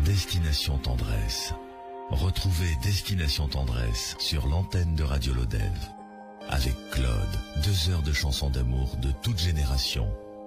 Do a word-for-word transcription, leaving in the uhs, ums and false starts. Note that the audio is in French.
Destination Tendresse. Retrouvez Destination Tendresse sur l'antenne de Radio Lodève. Avec Claude, deux heures de chansons d'amour de toute génération